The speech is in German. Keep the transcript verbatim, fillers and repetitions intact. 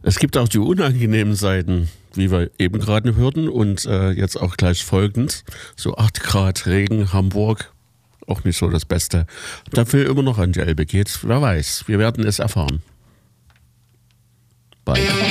Es gibt auch die unangenehmen Seiten, wie wir eben gerade hörten und äh, jetzt auch gleich folgend. So acht Grad Regen, Hamburg, auch nicht so das Beste. Dafür immer noch an die Elbe geht, wer weiß, wir werden es erfahren. Bye.